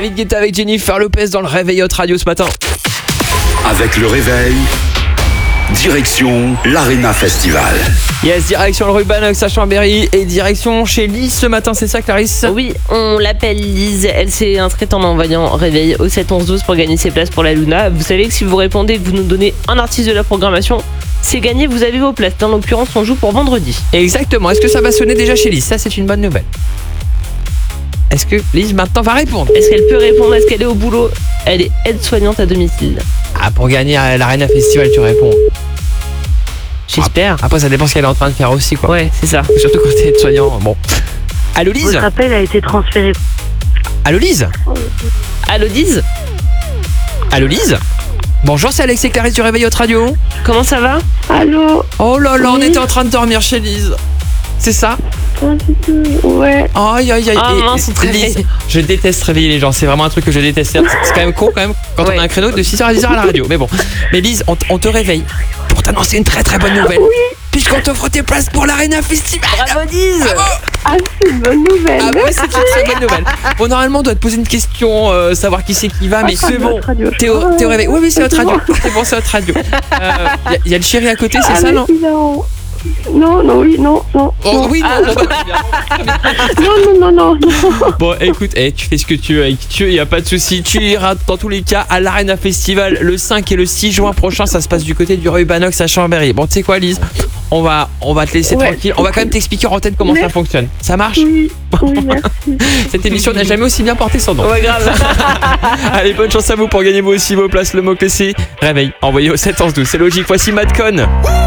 David Guetta avec Jennifer Lopez dans le Réveil Hot Radio ce matin. Avec le réveil, direction l'Arena Festival. Yes, direction le Rubanox à Chambéry et direction chez Lise ce matin, c'est ça Clarisse ? Oui, on l'appelle Lise. Elle s'est inscrite en envoyant Réveil au 7 11 12 pour gagner ses places pour la Luna. Vous savez que si vous répondez et que vous nous donnez un artiste de la programmation, c'est gagné, vous avez vos places. Dans l'occurrence, on joue pour vendredi. Exactement, est-ce que ça va sonner déjà chez Lise ? Ça, c'est une bonne nouvelle. Est-ce que Lise maintenant va répondre ? Est-ce qu'elle peut répondre ? Est-ce qu'elle est au boulot ? Elle est aide-soignante à domicile. Ah, pour gagner à l'Arena Festival, tu réponds. J'espère. Après, ça dépend ce qu'elle est en train de faire aussi, quoi. Ouais, c'est ça. Surtout quand t'es aide-soignant. Bon. Allô, Lise ? Votre appel a été transféré. Allô, Lise ? Allô, Lise ? Allô, Lise ? Bonjour, c'est Alex et Clarisse du Réveil Hot Radio. Comment ça va ? Allô? Oh là là, on Oui. était en train de dormir chez Lise. C'est ça ? Pas du tout. Ouais. Aïe aïe aïe. Ah Et mince, on te Lise, réveille. je déteste réveiller les gens, c'est vraiment un truc que je déteste faire. C'est quand même con quand même quand Ouais. on a un créneau de 6h à 10h à la radio. Mais bon. Mais Lise, on te réveille pour t'annoncer une très très bonne nouvelle. Puisqu'on t'offre tes places pour l'Arena Festival. Bravo, Lise ! Ah, c'est une bonne nouvelle. Ah ouais, c'est une très bonne nouvelle. Bon, normalement on doit te poser une question, savoir qui c'est qui va, mais c'est bon. T'es au réveil. Oui, c'est notre radio. C'est bon, c'est notre radio. Y a le chéri à côté, c'est ça, non? Non, non, oui, non, non. Oh oui, non, Non. Bon, écoute, tu fais ce que tu veux avec Dieu, y a pas de souci. Tu iras dans tous les cas à l'Arena Festival le 5 et le 6 juin prochain. Ça se passe du côté du Rubanox à Chambéry. Bon, tu sais quoi, Lise, on va te laisser tranquille. On va quand même t'expliquer en antenne comment ça fonctionne. Ça marche? Oui, merci. Cette émission n'a jamais aussi bien porté son nom. Ouais, grave. Allez, bonne chance à vous pour gagner vous aussi vos places. Le mot clé c'est réveil. Envoyez au 7 11 12. C'est logique. Voici Madcon.